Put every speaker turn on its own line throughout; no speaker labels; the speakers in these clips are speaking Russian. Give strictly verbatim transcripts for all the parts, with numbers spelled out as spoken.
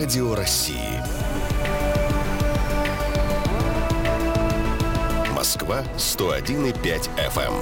Радио России. Москва сто один и пять эф эм.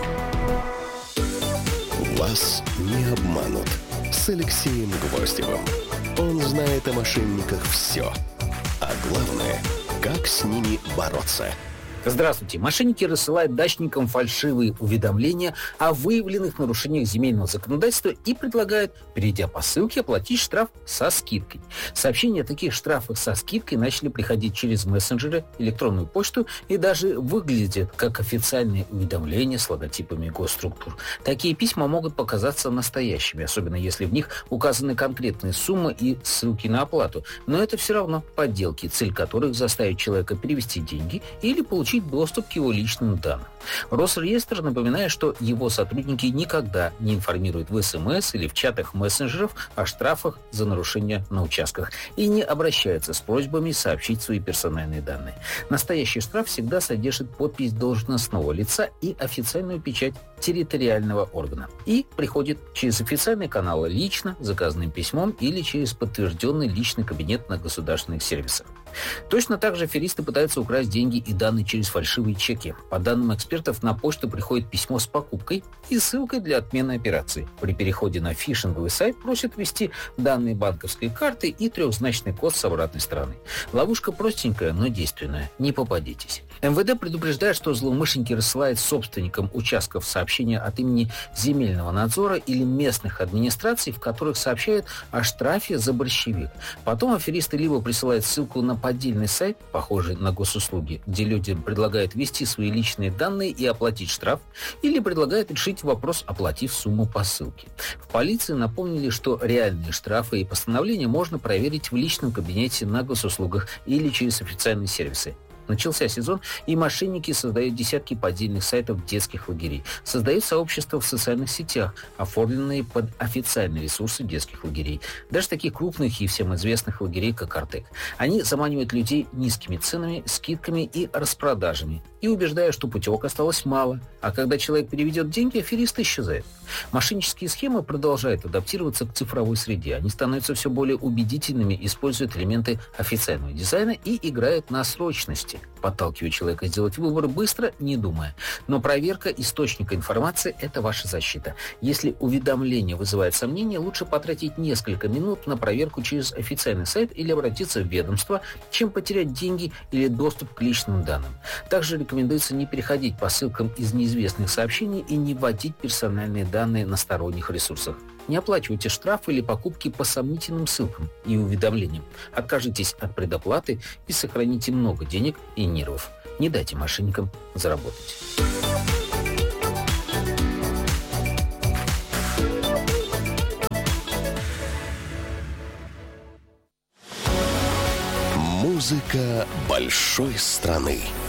Вас не обманут. С Алексеем Гвоздевым. Он знает о мошенниках все. А главное, как с ними бороться.
Здравствуйте. Мошенники рассылают дачникам фальшивые уведомления о выявленных нарушениях земельного законодательства и предлагают, перейдя по ссылке, оплатить штраф со скидкой. Сообщения о таких штрафах со скидкой начали приходить через мессенджеры, электронную почту и даже выглядят как официальные уведомления с логотипами госструктур. Такие письма могут показаться настоящими, особенно если в них указаны конкретные суммы и ссылки на оплату. Но это все равно подделки, цель которых заставить человека перевести деньги или получить доступ к его личным данным. Росреестр напоминает, что его сотрудники никогда не информируют в СМС или в чатах мессенджеров о штрафах за нарушения на участках и не обращаются с просьбами сообщить свои персональные данные. Настоящий штраф всегда содержит подпись должностного лица и официальную печать территориального органа. И приходит через официальные каналы лично, заказанным письмом или через подтвержденный личный кабинет на государственных сервисах. Точно так же аферисты пытаются украсть деньги и данные через фальшивые чеки. По данным экспертов, на почту приходит письмо с покупкой и ссылкой для отмены операции. При переходе на фишинговый сайт просят ввести данные банковской карты и трехзначный код с обратной стороны. Ловушка простенькая, но действенная. Не попадитесь. эм вэ дэ предупреждает, что злоумышленники рассылают собственникам участков сообщения от имени земельного надзора или местных администраций, в которых сообщают о штрафе за борщевик. Потом аферисты либо присылают ссылку на поддельный сайт, похожий на госуслуги, где людям предлагают ввести свои личные данные и оплатить штраф, или предлагают решить вопрос, оплатив сумму по ссылке. В полиции напомнили, что реальные штрафы и постановления можно проверить в личном кабинете на госуслугах или через официальные сервисы. Начался сезон, и мошенники создают десятки поддельных сайтов детских лагерей, создают сообщества в социальных сетях, оформленные под официальные ресурсы детских лагерей, даже таких крупных и всем известных лагерей, как Артек. Они заманивают людей низкими ценами, скидками и распродажами, и убеждая, что путевок осталось мало, а когда человек переведет деньги, аферист исчезает. Мошеннические схемы продолжают адаптироваться к цифровой среде. Они становятся все более убедительными, используют элементы официального дизайна и играют на срочности, подталкивая человека сделать выбор быстро, не думая. Но проверка источника информации – это ваша защита. Если уведомление вызывает сомнения, лучше потратить несколько минут на проверку через официальный сайт или обратиться в ведомство, чем потерять деньги или доступ к личным данным. Также рекомендуется не переходить по ссылкам из неизвестных сообщений и не вводить персональные данные на сторонних ресурсах. Не оплачивайте штрафы или покупки по сомнительным ссылкам и уведомлениям. Откажитесь от предоплаты и сохраните много денег и нервов. Не дайте мошенникам заработать.
Музыка большой страны.